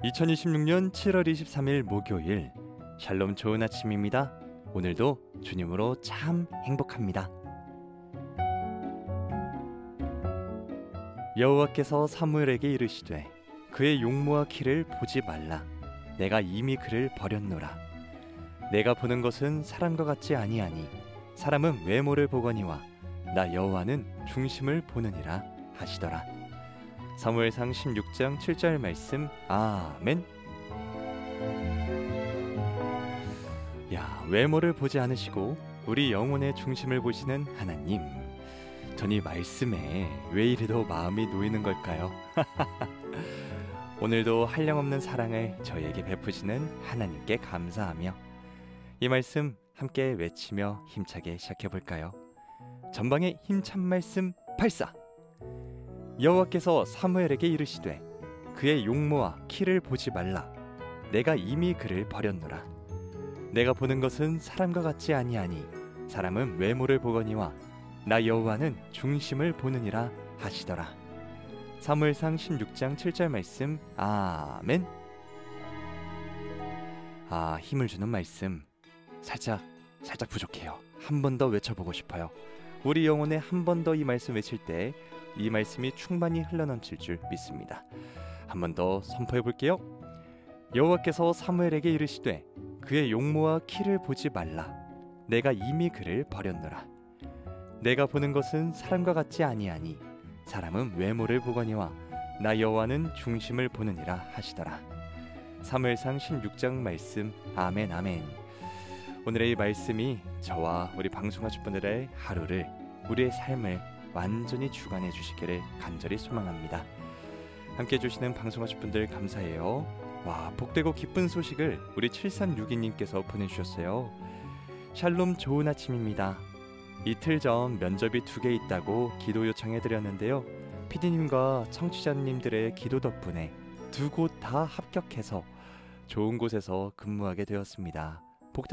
2026년 7월 23일 목요일 샬롬 좋은 아침입니다. 오늘도 주님으로 참 행복합니다. 여호와께서 사무엘에게 이르시되 그의 용모와 키를 보지 말라. 내가 이미 그를 버렸노라. 내가 보는 것은 사람과 같지 아니하니 사람은 외모를 보거니와 나 여호와는 중심을 보느니라 하시더라. 사무엘상 16장 7절 말씀. 아멘. 야, 외모를 보지 않으시고 우리 영혼의 중심을 보시는 하나님. 전 이 말씀에 왜 이리도 마음이 놓이는 걸까요? 오늘도 한량없는 사랑을 저희에게 베푸시는 하나님께 감사하며 이 말씀 함께 외치며 힘차게 시작해볼까요? 전방의 힘찬 말씀 발사! 여호와께서 사무엘에게 이르시되 그의 용모와 키를 보지 말라. 내가 이미 그를 버렸노라. 내가 보는 것은 사람과 같지 아니하니 사람은 외모를 보거니와 나 여호와는 중심을 보느니라 하시더라. 사무엘상 16장 7절 말씀. 아멘. 힘을 주는 말씀 살짝 부족해요. 한 번 더 외쳐보고 싶어요. 우리 영혼에 한 번 더 이 말씀 외칠 때 이 말씀이 충만히 흘러넘칠 줄 믿습니다. 한 번 더 선포해 볼게요. 여호와께서 사무엘에게 이르시되 그의 용모와 키를 보지 말라. 내가 이미 그를 버렸노라. 내가 보는 것은 사람과 같지 아니하니 사람은 외모를 보거니와 나 여호와는 중심을 보느니라 하시더라. 사무엘상 16장 말씀. 아멘 아멘. 오늘의 이 말씀이 저와 우리 방송하실 분들의 하루를, 우리의 삶을 완전히 주관해 주시기를 간절히 소망합니다. 함께 해주시는 방송하실 분들 감사해요. 와, 복되고 기쁜 소식을 우리 7362님께서 보내주셨어요. 샬롬 좋은 아침입니다. 이틀 전 면접이 2개 있다고 기도 요청해드렸는데요. PD님과 청취자님들의 기도 덕분에 2곳 다 합격해서 좋은 곳에서 근무하게 되었습니다.